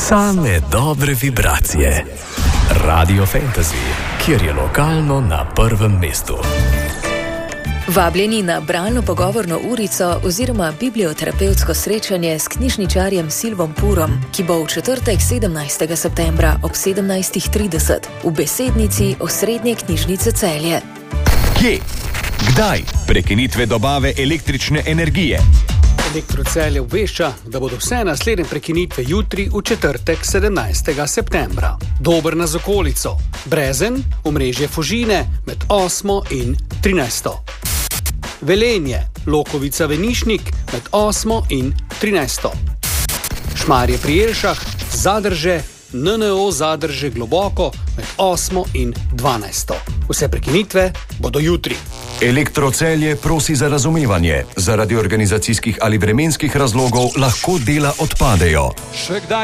Same dobre vibracije. Radio Fantasy, kjer je lokalno na prvem mestu. Vabljeni na bralno-pogovorno urico oziroma biblioterapevtsko srečanje s knjižničarjem Silvom Purom, ki bo v četrtek 17. septembra ob 17.30 v besednici Osrednje knjižnice Celje. Kje? Kdaj? Prekinitve dobave električne energije. Elektrocelje obvešča, da bodo vse naslednje prekinitve jutri v četrtek 17. septembra. Dober z okolico. Brezen, omrežje Fužine med 8. in 13. Velenje, Lokovica Venišnik med 8. in 13. Šmarje pri Jelšah, Zadrže, NNO Zadrže Globoko med 8. in 12. Vse prekinitve bodo jutri. Elektrocelje prosi za razumevanje. Zaradi organizacijskih ali vremenskih razlogov lahko dela odpadejo. Še kdaj